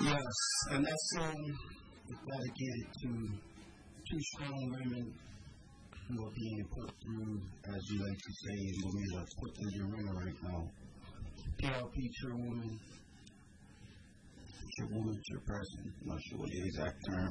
Yes, and that song is dedicated to two strong women who are being put through, as you like to say, in Bermuda, put through the ringer right now. PLP chairwoman, chairperson, I'm not sure the exact term.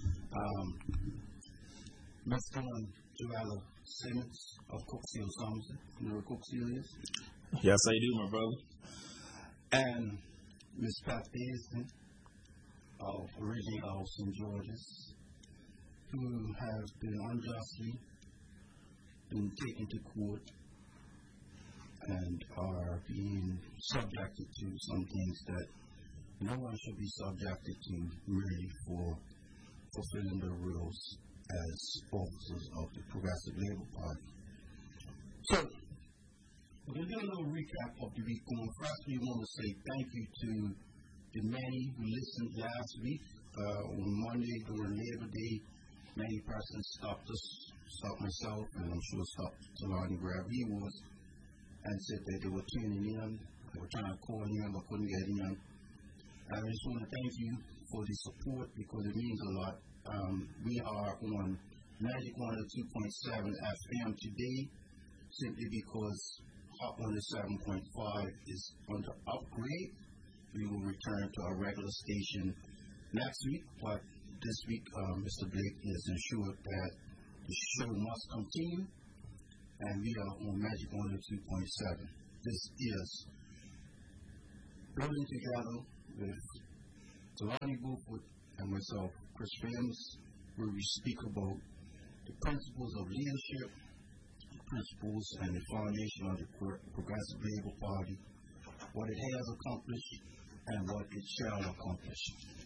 Mr. Joella Simmons of Cookseal Somerset. You know where Cookseal is? Yes, I do, my brother. And Ms. Pat Davidson of Origin of St. George's, who has been unjustly been taken to court and are being subjected to some things that no one should be subjected to merely for fulfilling their roles as officers of the Progressive Labour Party. So, we're going to do a little recap of the week going. First, we want to say thank you to the many who listened last week. On Monday during Labor Day, many persons stopped myself, and I'm sure stopped Talani wherever he was, and said that they were tuning in. They were trying to call in, but couldn't get in. I just want to thank you for the support because it means a lot. We are on Magic 102.7 FM today, simply because Hot 107.5 is under upgrade. We will return to our regular station next week, but this week Mr. Blake has ensured that the show must continue, and we are on Magic 102.7. This is Building Together with Talani Buford and myself, Chris Rams, where we speak about the principles of leadership, principles and the foundation of the Progressive Labour Party, what it has accomplished and what it shall accomplish.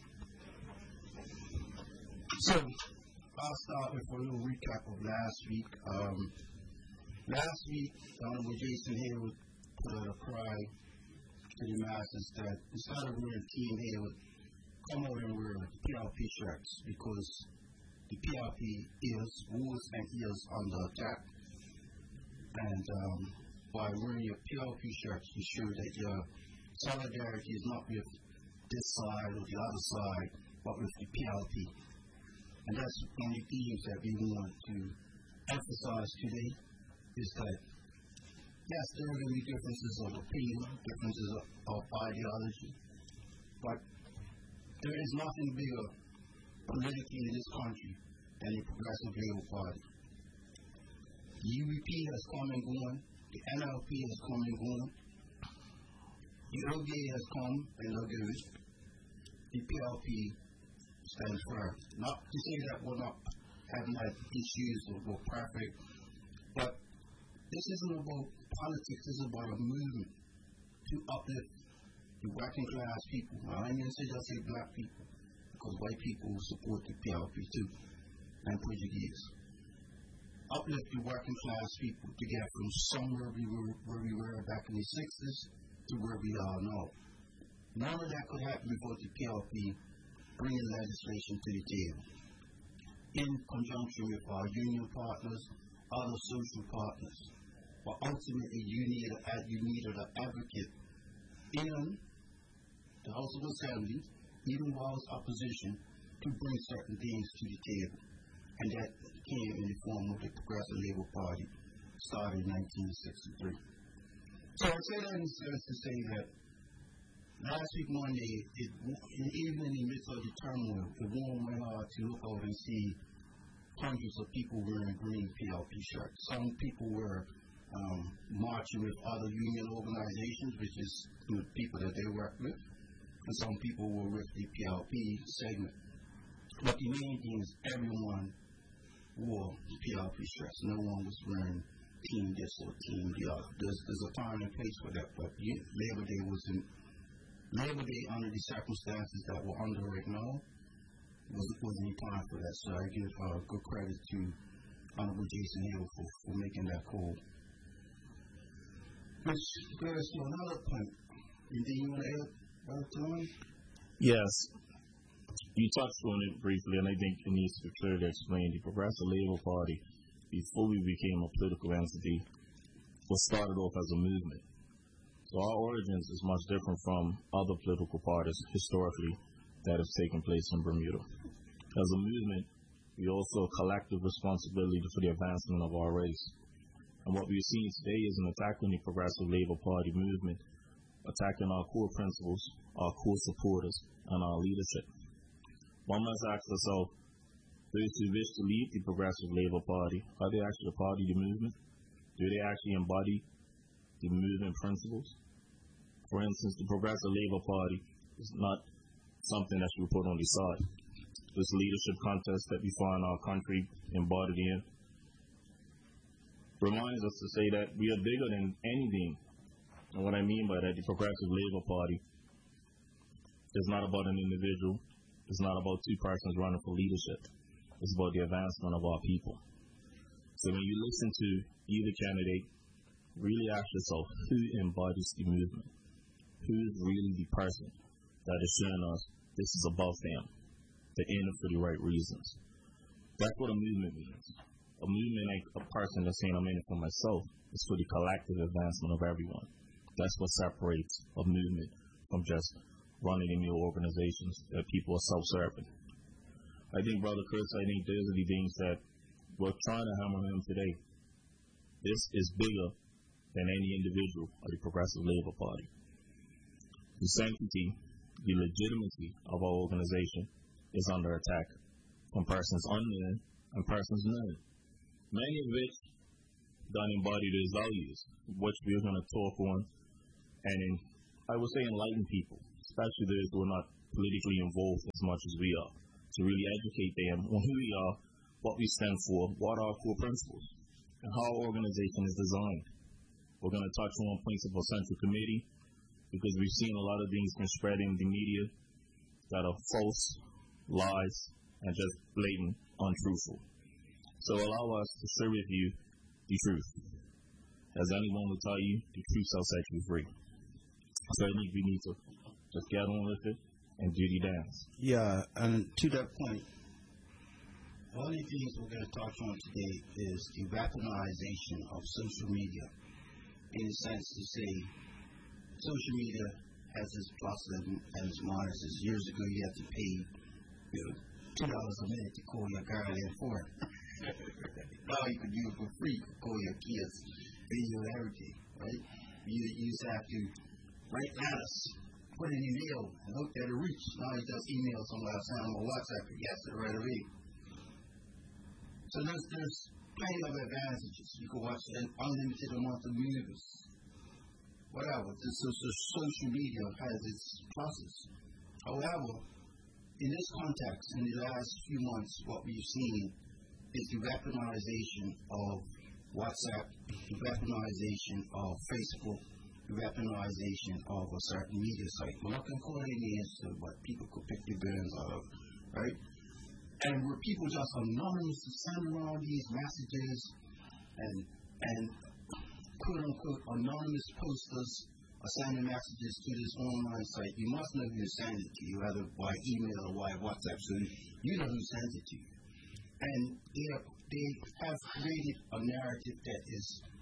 So, I'll start with a little recap of last week. Last week, Honorable Jason Hayward put out a cry to the masses that instead of wearing Team Hayward, come out and wear PLP shirts because the PLP was and is under attack. And by wearing your PLP shirts, you show that your solidarity is not with this side or the other side, but with the PLP. And that's one of the themes that we want to emphasize today, is that, yes, there are going to be differences of opinion, differences of ideology, but there is nothing bigger politically in this country than the Progressive Labour Party. The UEP has come and gone, the NLP has come and gone, the ODA has come and gone, the PLP stands firm. Not to say that we're not having had issues or we're perfect, but this isn't about politics, this is about a movement to uplift the working class people. I ain't going to just say black people, because white people support the PLP too, and Portuguese. Uplift the working class people to get from somewhere where we were back in the 60s to where we are now. None of that could happen without the PLP bringing legislation to the table, in conjunction with our union partners, other social partners. But ultimately, you needed an advocate in the House of Assembly, even while it's opposition, to bring certain things to the table. And that came in the form of the Progressive Labour Party, started in 1963. So I say that in the sense to say that last week Monday, even in the midst of the turmoil, it warmed my heart to look out and see hundreds of people wearing green PLP shirts. Some people were marching with other union organizations, which is the people that they work with, and some people were with the PLP segment. But the main thing is everyone wore PLP shirts. No one was wearing team this or team the other. There's a time and place for that, but Labor Day Labor Day, under the circumstances that we're under right now, wasn't any time for that. So I give good credit to Honorable Jason Hill for making that call. Which goes to another point. Anything you want to add, Brother Tony? Yes. You touched on it briefly, and I think it needs to be clearly explained. The Progressive Labour Party, before we became a political entity, was started off as a movement. So our origins is much different from other political parties historically that have taken place in Bermuda. As a movement, we also have collective responsibility for the advancement of our race. And what we're seeing today is an attack on the Progressive Labour Party movement, attacking our core principles, our core supporters, and our leadership. One must ask ourselves, those who wish to lead the Progressive Labour Party, are they actually a part of the movement? Do they actually embody the movement principles? For instance, the Progressive Labour Party is not something that should be put on the side. This leadership contest that we find our country embodied in reminds us to say that we are bigger than anything. And what I mean by that, the Progressive Labour Party is not about an individual. It's not about two persons running for leadership. It's about the advancement of our people. So when you listen to either candidate, really ask yourself, who embodies the movement? Who is really the person that is showing us this is above them? They're in it for the right reasons. That's what a movement means. A movement ain't a person that's saying I'm in it for myself. It's for the collective advancement of everyone. That's what separates a movement from just running in your organizations that people are self-serving. I think, Brother Chris, those are the things that we're trying to hammer home today. This is bigger than any individual of the Progressive Labour Party. The sanctity, the legitimacy of our organization is under attack from persons unknown and persons known, many of which don't embody those values, which we're going to talk on, and I would say enlighten people, especially those who are not politically involved as much as we are, to really educate them on who we are, what we stand for, what are our core principles, and how our organization is designed. We're going to touch on points of our Central Committee, because we've seen a lot of things been spread in the media that are false, lies, and just blatant untruthful. So allow us to share with you the truth. As anyone will tell you, the truth shall set you free. So I think we need to just get on with it and do the dance. Yeah, and to that point, one of the things we're going to touch on today is the weaponization of social media. In a sense to say, social media has its pluses and its minuses. Years ago, you had to pay $2 a minute to call your girl in for it. Now you could do it for free. You could call your kids, video, everything, right? You used to have to write letters, put it in email, and hope that it reached. Now you just email somebody, send them a WhatsApp, you get it right away. So there's plenty of advantages. You can watch an unlimited amount of movies. Whatever. So social media has its pluses. However, in this context, in the last few months, what we've seen is the weaponization of WhatsApp, the weaponization of Facebook, the weaponization of a certain media site. We're not going to call it names to what people could pick their brains out of, right? And where people just anonymously send around these messages and quote-unquote anonymous posters are sending messages to this online site. You must know who sent it to you, whether by email or by WhatsApp, so you know who sent it to you. And they have created a narrative that is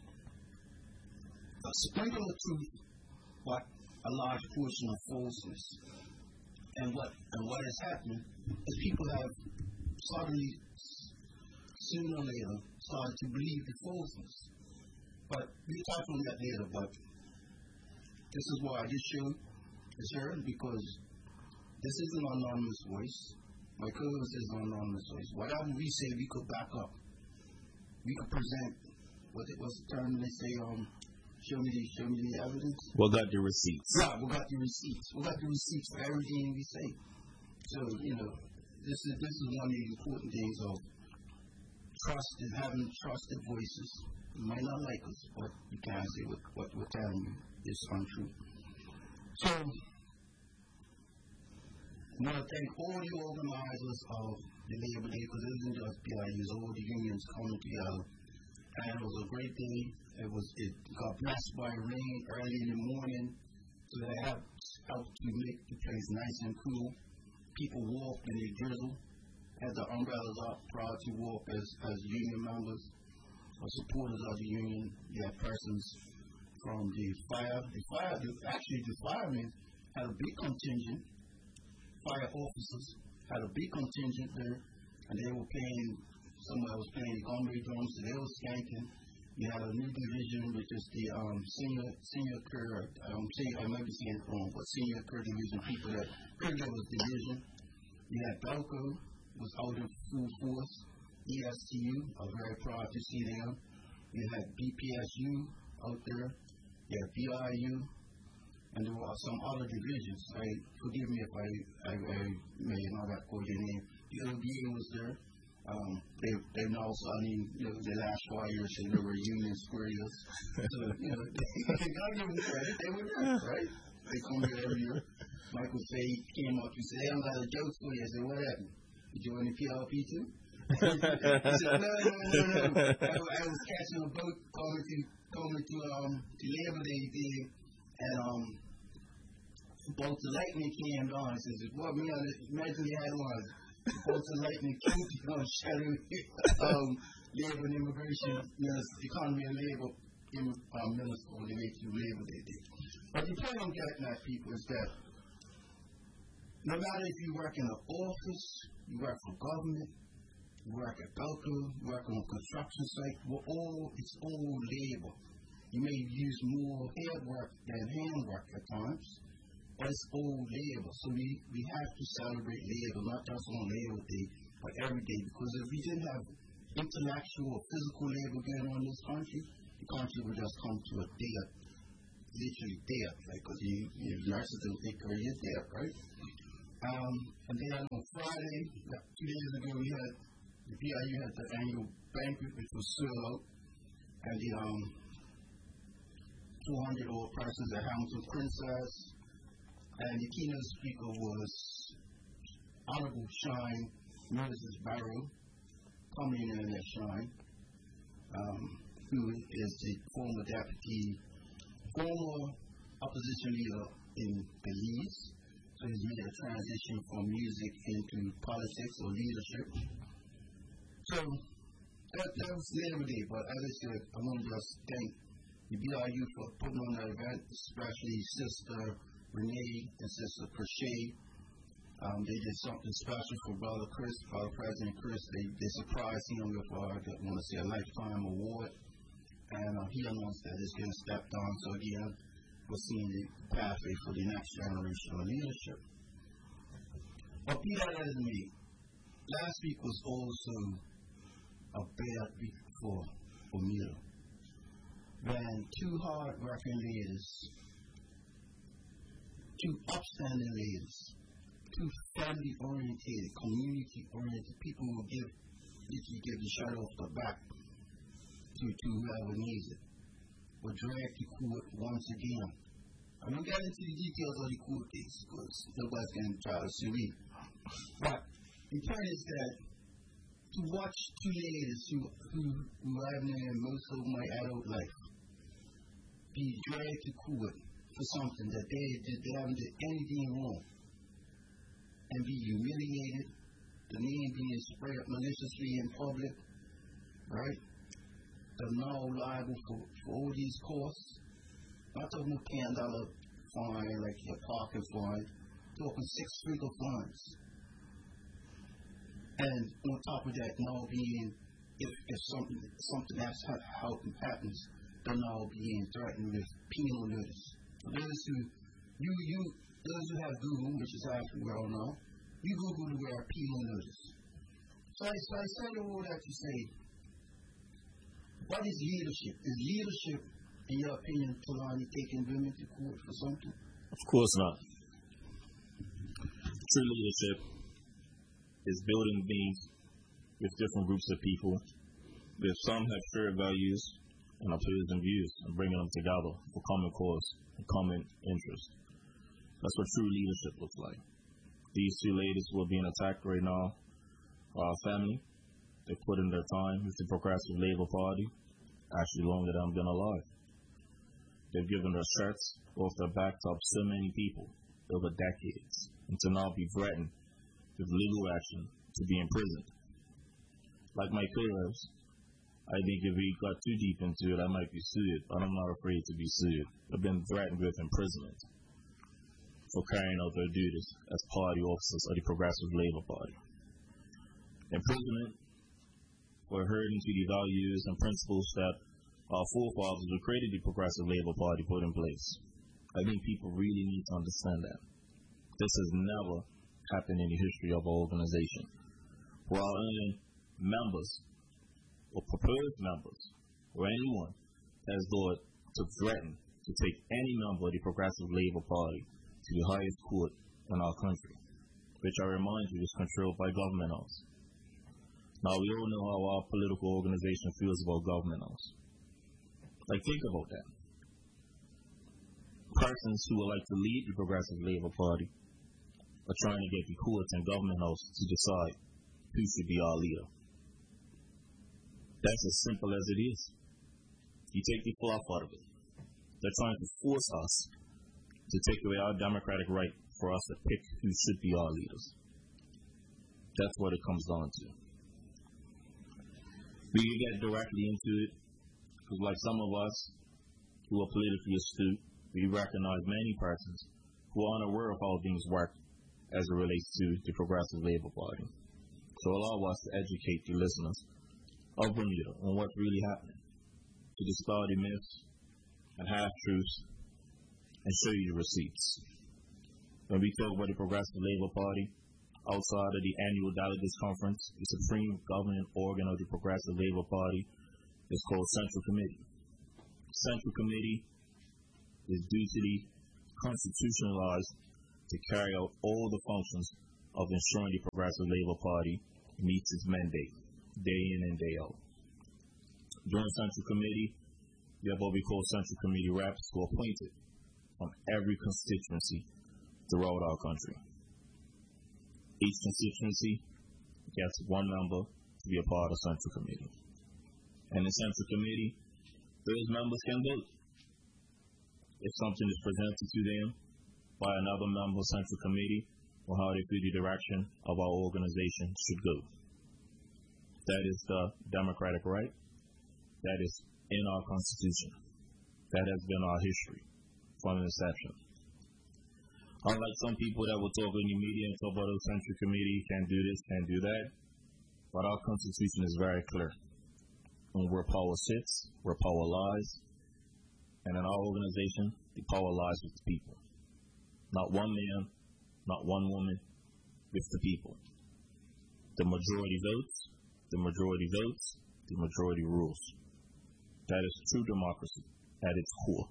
a sprinkle of truth, but a large portion of falseness. And what has happened is people have suddenly, sooner or later, started to believe the falseness. But we'll touch on that later, but this is why this show is heard, because this is an anonymous voice. My co-host is an anonymous voice. Whatever we say, we could back up. We could present what it was the term they say, show me the evidence. We got the receipts. Yeah, we got the receipts. We got the receipts for everything we say. So, this is one of the important things of trust and having trusted voices. You might not like us, but you can't say what we're telling you is untrue. So, I want to thank all the organizers of the Labor Day, because it isn't just BIUs, all the unions coming together. And it was a great day. It got blessed by rain early in the morning, so that helped to make the place nice and cool. People walked in the drizzle, had the umbrellas up, proud to walk as union members or supporters of the union. You had persons from the firemen had a big contingent fire officers had a big contingent there, and they were playing, somebody was playing the Conway drums, so they were skanking. You had a new division, which is the senior career, I might be saying it wrong, but senior career division, people that career was division. You had Belco, was out in full force. ESTU, I'm very proud to see them. You had BPSU out there. You had BIU, and there were some other divisions. Forgive me if I may not have quoted your name. The LBA was there. They've now also, the last 4 years, they were Union Squares. So, I give them credit. They were there, right? They come here every year. Michael Fay came up and said, hey, I got a joke for you. I said, what happened? Did you want the PLP too? He said, no. I was catching a boat coming to Labor Day thing, and bolts of lightning came on. I said, boy, man, imagine you had one. Bolts of lightning came on, shattering labor and immigration, economy and labor minister on the way to Labor Day. But the point I'm getting at, people, is that no matter if you work in an office, you work for government, you work at Belco, you work on a construction site, it's all labor. You may use more head work than hand work at times, but it's all labor. So we have to celebrate labor, not just on Labor Day, but every day. Because if we didn't have intellectual or physical labor going on in this country, the country would just come to a death, literally death, because you nurses don't take care of your death, right? And then on Friday, 2 days ago, the BIU had the annual banquet, which was sold out, and the 200 old persons at Hamilton Princess, and the keynote speaker was Honorable Shine Moses Barrow, coming in at Shine, who is the former opposition leader in Belize. So he's made a transition from music into politics or leadership. So that was Labor Day, but as I said, I want to just thank the BIU for putting on that event, especially Sister Renee and Sister Crochet. They did something special for Brother President Chris. They surprised him with, I want to say, a lifetime award. And he announced that it's going to step down. So again, we're seeing the pathway for the next generation of leadership. But be that as it may, last week was also a bad week for Milo. When two hard-working leaders, two upstanding leaders, two family-oriented, community-oriented people who literally give the shirt off the back to whoever needs it, were dragged to court once again. I won't get into the details of the court case because nobody's going to try to sue me. But the point is that to watch two ladies who I've known most of my adult life be dragged to court for something that they haven't did anything wrong and be humiliated, the name being spread maliciously in public, right? They're now liable for all these costs. Not talking about $10 fine like your parking fine, talking six-figure fines. And on top of that, now being, if something else happens, they're now being threatened with penal notice. For those who have Google, which is actually well now, you Google the word penal notice. So I say all that to say, what is leadership? Is leadership, in your opinion, Talani, taking women to court for something? Of course not. True leadership is building things with different groups of people. If some have shared values and opposing views and bringing them together for common cause and common interest. That's what true leadership looks like. These two ladies who are being attacked right now are our family. They put in their time with the Progressive Labor Party, actually longer than I've been alive. They've given their shirts off their back to so many people over decades, and to now be threatened with legal action to be imprisoned. Like my co-host, I think if we got too deep into it, I might be sued, but I'm not afraid to be sued. I've been threatened with imprisonment. for carrying out their duties as party officers of the Progressive Labor Party. Imprisonment for adhering to the values and principles that our forefathers who created the Progressive Labor Party put in place. I think people really need to understand that. This has never happened in the history of our organization. While any members or proposed members or anyone has thought to threaten to take any member of the Progressive Labor Party to the highest court in our country, which I remind you is controlled by government house. Now, we all know how our political organization feels about government house. Like, think about that. Persons who would like to lead the Progressive Labor Party are trying to get the courts and government house to decide who should be our leader. That's as simple as it is. You take the fluff out of it. They're trying to force us to take away our democratic right for us to pick who should be our leaders. That's what it comes down to. We can get directly into it, because like some of us who are politically astute, we recognize many persons who are unaware of how things work as it relates to the Progressive Labor Party. So allow us to educate the listeners of Bermuda on what's really happening, to dispel the myths and half-truths and show you the receipts. When we talk about the Progressive Labor Party, outside of the annual delegates conference, the supreme governing organ of the Progressive Labor Party is called Central Committee. Central Committee is duly constitutionalized to carry out all the functions of ensuring the Progressive Labor Party meets its mandate, day in and day out. During Central Committee, we have what we call Central Committee reps who are appointed from every constituency throughout our country. Each constituency gets one member to be a part of Central Committee. And in Central Committee, those members can vote. If something is presented to them by another member of Central Committee on how they feel the direction of our organization should go. That is the democratic right. That is in our Constitution. That has been our history from inception. Unlike some people that will talk in the media and talk about the Central Committee, can't do this, can't do that, but our Constitution is very clear on where power sits, where power lies, and in our organization, the power lies with the people. Not one man, not one woman, with the people. The majority votes, the majority votes, the majority rules. That is true democracy at its core.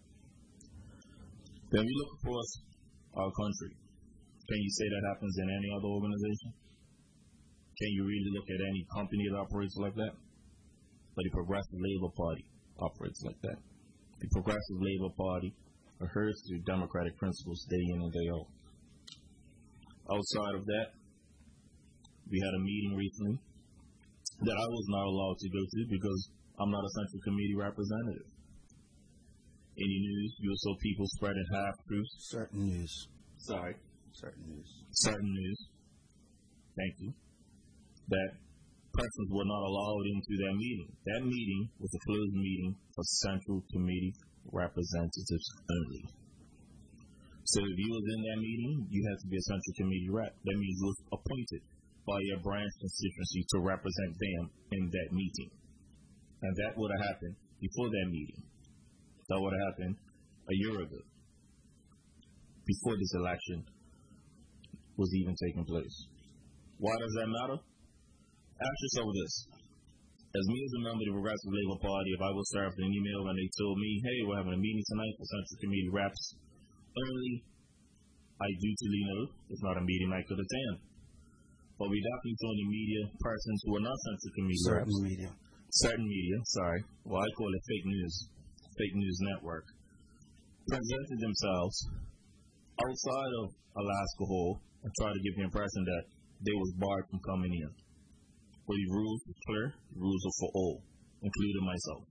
Then we look across our country. Can you say that happens in any other organization? Can you really look at any company that operates like that? But the Progressive Labor Party operates like that. The Progressive Labor Party adheres to democratic principles day in and day out. Outside of that, we had a meeting recently that I was not allowed to go to because I'm not a Central Committee representative. In the news, you saw people spreading half-truths. Certain news. Sorry. Certain news. Certain news. Thank you. That persons were not allowed into that meeting. That meeting was a closed meeting for Central Committee representatives only. So if you was in that meeting, you had to be a Central Committee rep. That means you was appointed by your branch constituency to represent them in that meeting. And that would have happened before that meeting. That would have happened a year ago, before this election was even taking place. Why does that matter? Ask yourself this. As me as a member of the Progressive Labor Party, if I was served an email and they told me, hey, we're having a meeting tonight for Central Committee reps, only I dutifully know it's not a meeting I could attend. But we definitely told the media persons who are not Central Committee reps. Certain media, sorry. Well, I call it fake news network, presented themselves outside of Alaska Hall and tried to give the impression that they was barred from coming in. But the rules are clear, the rules are for all, including myself.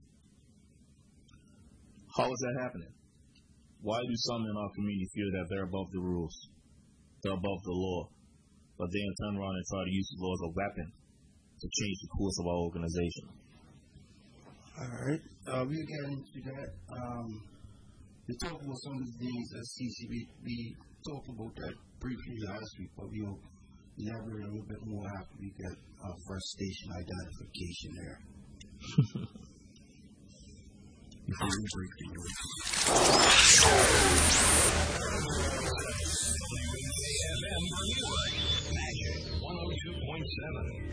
How is that happening? Why do some in our community feel that they're above the rules, they're above the law, but then turn around and try to use the law as a weapon to change the course of our organization? All right. We'll get into that. We talked about some of the things that CCB talked about that briefly last week, but we'll elaborate a little bit more after we get our first station identification there. Before we break the news. WAFM Bermuda, Magic 102.7.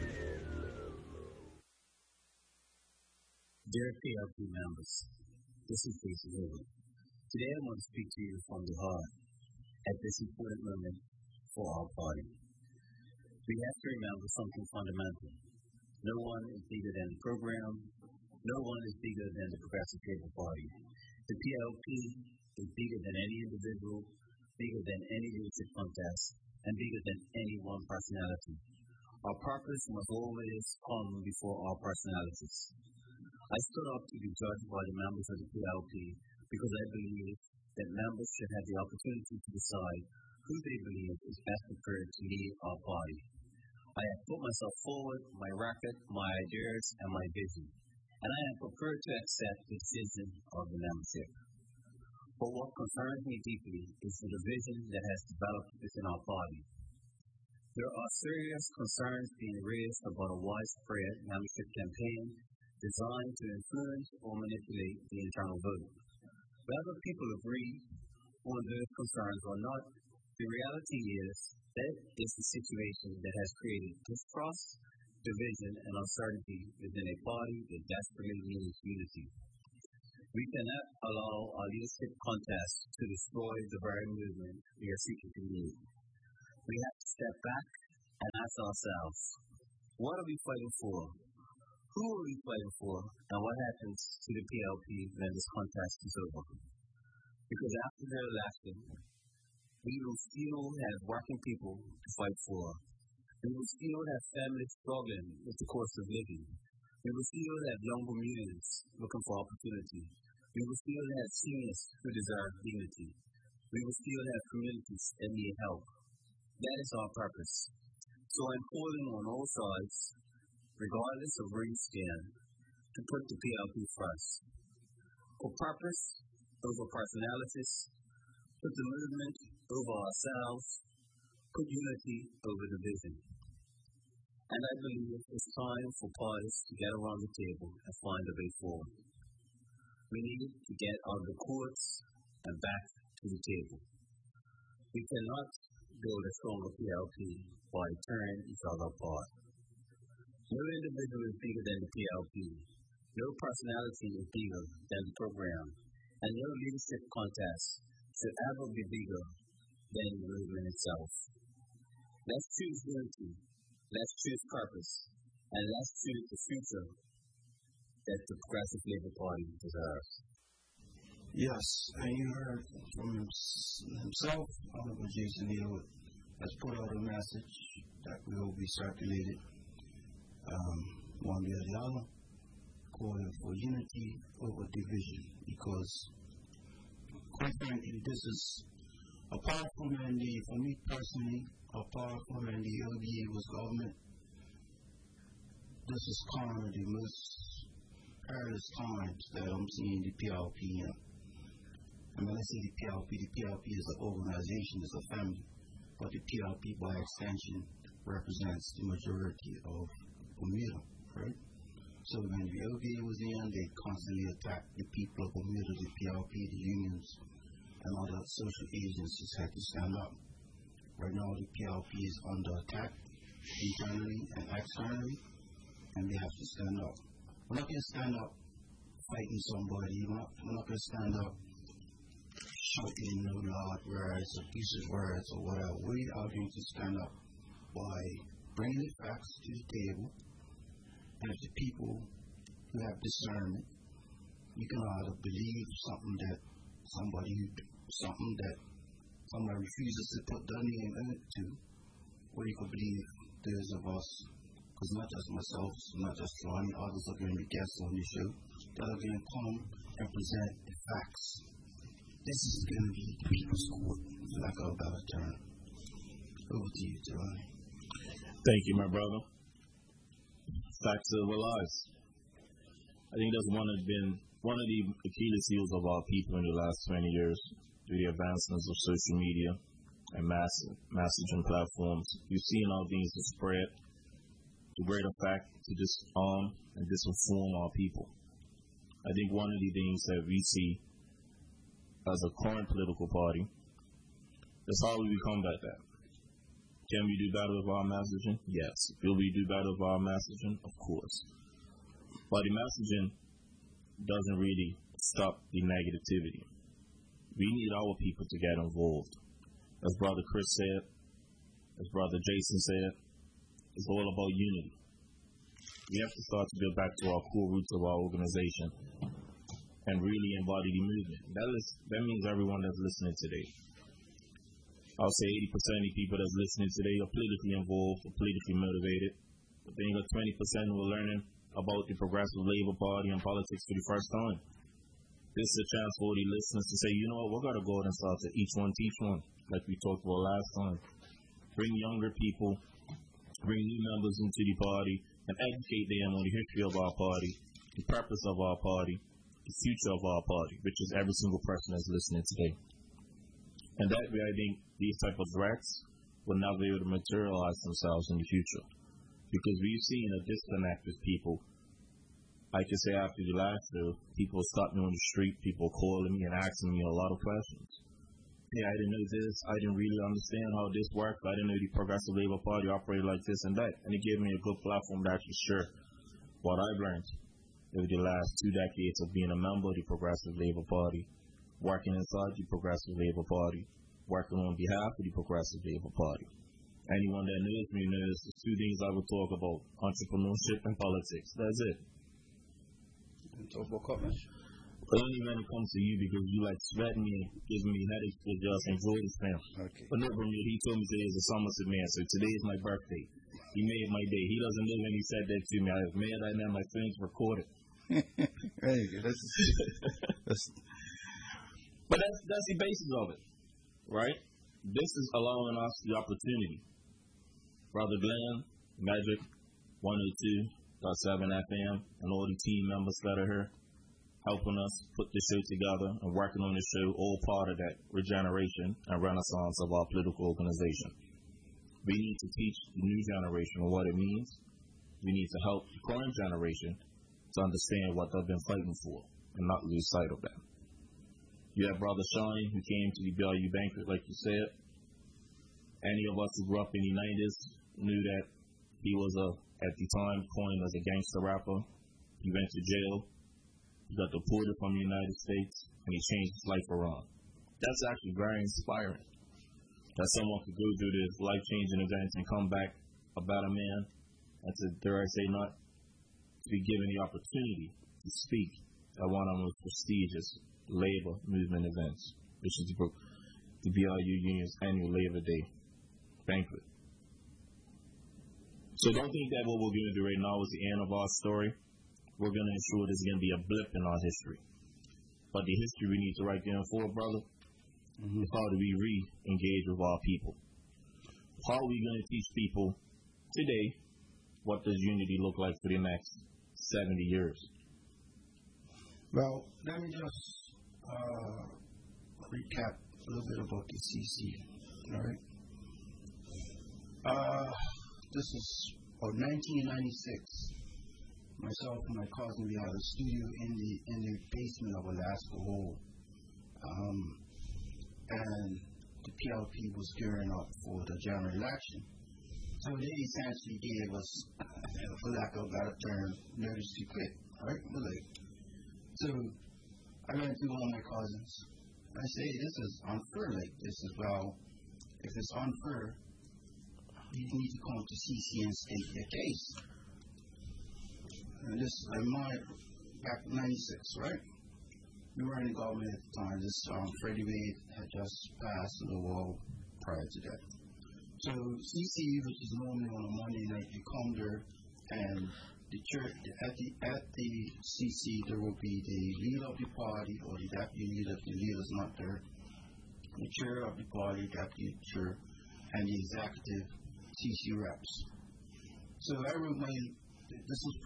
Dear PLP members, this is Jason Hill. Today I want to speak to you from the heart at this important moment for our party. We have to remember something fundamental. No one is bigger than the program. No one is bigger than the Progressive Labour Party. The PLP is bigger than any individual, bigger than any leadership contest, and bigger than any one personality. Our purpose must always come before our personalities. I stood up to be judged by the members of the PLP because I believe that members should have the opportunity to decide who they believe is best prepared to lead our party. I have put myself forward, my record, my ideas, and my vision, and I am prepared to accept the decision of the membership. But what concerns me deeply is the division that has developed within our party. There are serious concerns being raised about a widespread membership campaign designed to influence or manipulate the internal vote. Whether people agree on those concerns or not, the reality is that is the situation that has created distrust, division, and uncertainty within a party that desperately needs unity. We cannot allow our leadership contest to destroy the very movement we are seeking to lead. We have to step back and ask ourselves, what are we fighting for? Who are we fighting for? And what happens to the PLP when this contest is over? Because after the election, we will still have working people to fight for. We will still have families struggling with the cost of living. We will still have young Bermudians looking for opportunity. We will still have seniors who deserve dignity. We will still have communities that need help. That is our purpose. So I'm calling on all sides, regardless of where you stand, to put the PLP first. For purpose over personalities, put the movement over ourselves, put unity over division. And I believe it's time for parties to get around the table and find a way forward. We need to get out of the courts and back to the table. We cannot build a stronger PLP by tearing each other apart. No individual is bigger than the PLP. No personality is bigger than the program. And no leadership contest should ever be bigger than the movement itself. Let's choose unity. Let's choose purpose. And let's choose the future that the Progressive Labour Party deserves. Yes, and you heard from himself, Honorable Jason Hill has put out a message that will be circulated one way or the other, calling for unity over division, because quite frankly, this is apart from when for me personally, apart from when the LBA was government, this is currently the most perilous times that I'm seeing the PLP in. And when I say the PLP is an organization, is a family, but the PLP by extension represents the majority of Bermuda, right? So when the LBA was in, they constantly attacked the people of Bermuda, the PLP, the unions, and other social agencies had to stand up. Right now, the PLP is under attack internally and externally, and they have to stand up. We're not going to stand up fighting somebody. We're not going to stand up shouting no loud words, abusive words, or whatever. We are going to stand up by bringing the facts to the table, and if the people who have discernment, you can either believe something that somebody refuses to put their name into, or you can believe those of us, because not just myself, not just Ronnie, others are going to be guests on the show, that are going to come and present the facts. This is going to be the people's court, for lack of a better term. Over to you, Ronnie. Thank you, my brother. Facts over lies. I think that's one of the Achilles heels of our people in the last 20 years through the advancements of social media, and messaging platforms, you're seeing all things to spread the greater fact to disarm and disinform our people. I think one of the things that we see as a current political party is how we combat that. Can we do better with our messaging? Yes. Will we do better with our messaging? Of course. But the messaging doesn't really stop the negativity. We need our people to get involved. As Brother Chris said, as Brother Jason said, it's all about unity. We have to start to go back to our core roots of our organization and really embody the movement. That means everyone that's listening today. I'll say 80% of the people that's listening today are politically involved or politically motivated. But then you got 20% who are learning about the Progressive Labor Party and politics for the first time. This is a chance for the listeners to say, you know what, we're going to go ahead and start to each one teach one, like we talked about last time. Bring younger people, bring new members into the party, and educate them on the history of our party, the purpose of our party, the future of our party, which is every single person that's listening today. And that way, I think these type of threats will never be able to materialize themselves in the future. Because we've seen a disconnect with people. I can say after the last show, people stop me on the street, people calling me and asking me a lot of questions. Hey, I didn't know this. I didn't really understand how this works. I didn't know the Progressive Labor Party operated like this and that. And it gave me a good platform to actually share what I've learned over the last 2 decades of being a member of the Progressive Labor Party, working inside the Progressive Labor Party, working on behalf of the Progressive Labor Party. Anyone that knows me knows there's 2 things I would talk about: entrepreneurship and politics. That's it. Talk about comments. Only when it comes to you, because you like sweating me and giving me headaches for just enjoy this man. Okay. But no, he told me today is a Somerset man, so today is my birthday. He made my day. He doesn't know when he said that to me. I was mad right now, my things recorded. Very good. But that's the basis of it, right? This is allowing us the opportunity. Brother Glenn, Magic, 102.7 FM, and all the team members that are here, helping us put the show together and working on the show, all part of that regeneration and renaissance of our political organization. We need to teach the new generation what it means. We need to help the current generation to understand what they've been fighting for and not lose sight of that. You have Brother Shine, who came to the BRU banquet, like you said. Any of us who grew up in the 90s knew that he was at the time, coined as a gangster rapper. He went to jail. He got deported from the United States, and he changed his life around. That's actually very inspiring, that someone could go through this life-changing events and come back a better man, and to, dare I say not, to be given the opportunity to speak at one of the most prestigious labor movement events, which is the BRU Union's annual Labor Day banquet. So don't think that what we're going to do right now is the end of our story. We're going to ensure there's going to be a blip in our history. But the history we need to write down for, brother, is how do we re-engage with our people? How are we going to teach people today what does unity look like for the next 70 years? Well, let me just recap a little bit about the CC. All right. This is 1996. Myself and my cousin, we had a studio in the basement of Alaska Hole, and the PLP was gearing up for the general election. So they essentially gave us, for lack of a better term, notice to quit. Right? So I went to one of my cousins. I say, this is unfair. Like this is, well, if it's unfair, you need to come to CC and state your case. And this, back in 96, right? We were in the government at the time. This Freddie Wade had just passed the law prior to that. So CC, which is normally on a Monday night, you come there, and the church at the CC there will be the leader of the party or the deputy leader if the leader is not there, the chair of the party, deputy chair, and the executive CC reps. So everybody. This was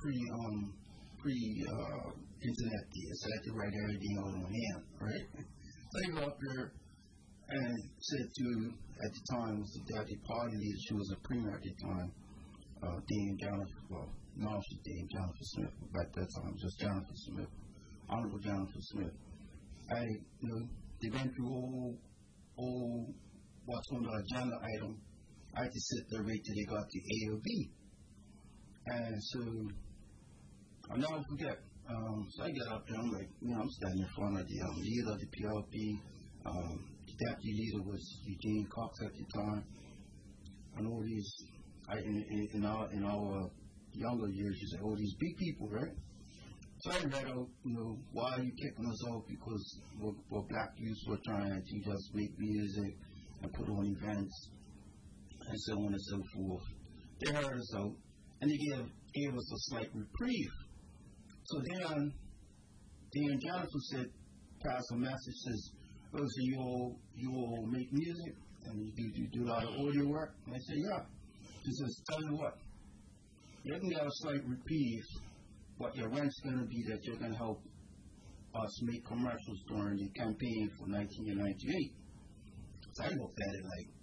pre-internet days, so I had to write everything out on hand, right? So I go up there and said to at the time was the party leader. She was a premier at the time, Dame Jennifer. Well, now she's Dame Jennifer Smith, but at that time just Jennifer Smith, Honorable Jennifer Smith. They went through all what's on the agenda item. I had to sit there wait till they got to A or B. And so I'll never forget. So I get up there, I'm like, I'm standing in front of the leader of the PLP. The deputy leader was Eugene Cox at the time. And all these, in our younger years, you say, all these big people, right? So I read out, why are you kicking us out? Because we're black youth, we're trying to just make music and put on events and so on and so forth. They heard us out, and they gave us a slight reprieve. So then Jennifer said, pass a message, says, so you all make music and you do a lot of audio work? And I said, yeah. She says, tell you what, you can get a slight reprieve. What your rent's going to be that you're going to help us make commercials during the campaign for 1998. So I looked at it like,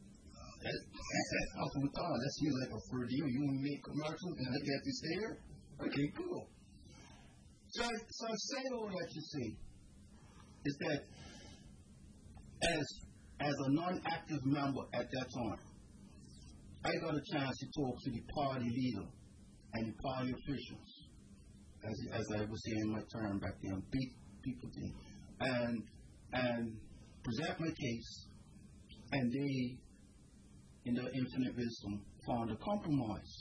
that seems like a for you. You want to make commercials and I get to stay here? Okay, cool. So I say all that to say is that as a non-active member at that time, I got a chance to talk to the party leader and the party officials, as I was saying my term back then, big people thing, and present my case, and they, in their infinite wisdom, found a compromise.